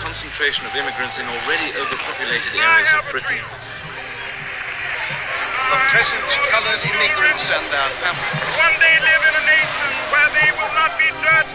concentration of immigrants in already overpopulated areas of Britain. The present colored immigrants and their families. One day live in a nation where they will not be judged